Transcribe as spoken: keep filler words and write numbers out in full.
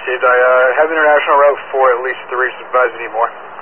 received. I uh, have international route four, at least three, advise you need more.